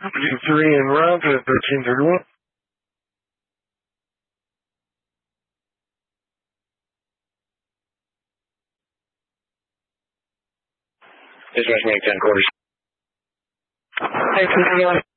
3 en route at 1331. Dispatch make 10 quarters. 1331.